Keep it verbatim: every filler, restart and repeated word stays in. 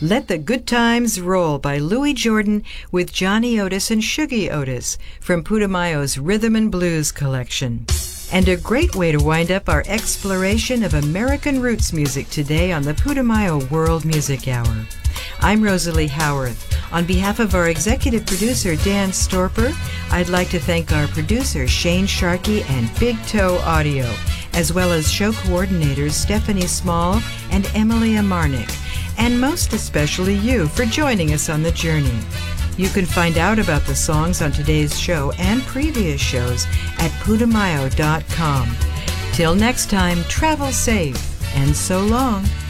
Let the Good Times Roll by Louis Jordan with Johnny Otis and Shuggie Otis from Putumayo's Rhythm and Blues collection. And a great way to wind up our exploration of American roots music today on the Putumayo World Music Hour. I'm Rosalie Howarth. On behalf of our executive producer, Dan Storper, I'd like to thank our producer, Shane Sharkey and Big Toe Audio, as well as show coordinators Stephanie Small and Emily Amarnik, and most especially you for joining us on the journey. You can find out about the songs on today's show and previous shows at putumayo dot com. Till next time, travel safe, and so long.